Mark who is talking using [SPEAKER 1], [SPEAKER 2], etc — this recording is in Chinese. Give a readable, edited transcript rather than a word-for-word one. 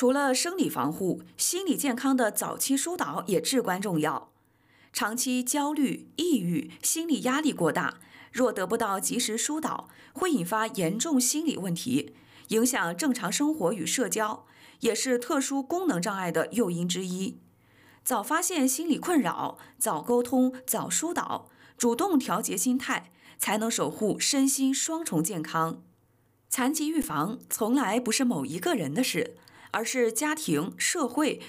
[SPEAKER 1] 除了生理防护，心理健康的早期疏导也至关重要。长期焦虑、抑郁、心理压力过大，若得不到及时疏导，会引发严重心理问题，影响正常生活与社交，也是特殊功能障碍的诱因之一。早发现心理困扰，早沟通，早疏导，主动调节心态，才能守护身心双重健康。残疾预防从来不是某一个人的事，而是家庭、社会